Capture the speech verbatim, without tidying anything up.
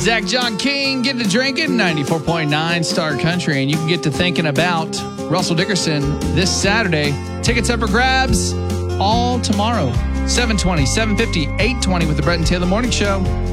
Zach John King, get to drinking, ninety-four point nine Star Country, and you can get to thinking about Russell Dickerson this Saturday. Tickets up for grabs all tomorrow. seven twenty, seven fifty, eight twenty with the Brett and Taylor Morning Show.